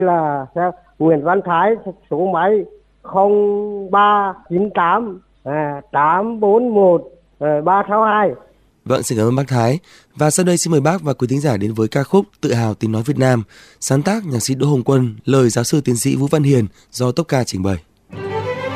là Nguyễn Văn Thái, số máy 0398 841 362. Vâng, xin cảm ơn bác Thái. Và sau đây xin mời bác và quý thính giả đến với ca khúc Tự hào tiếng nói Việt Nam, sáng tác nhạc sĩ Đỗ Hồng Quân, lời giáo sư tiến sĩ Vũ Văn Hiền do Tốp Ca trình bày.